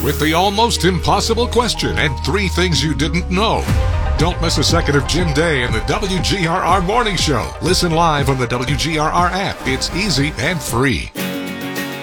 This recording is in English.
with the almost impossible question and 3 things you didn't know. Don't miss a second of Jim Day and the WGRR Morning Show. Listen live on the WGRR app. It's easy and free.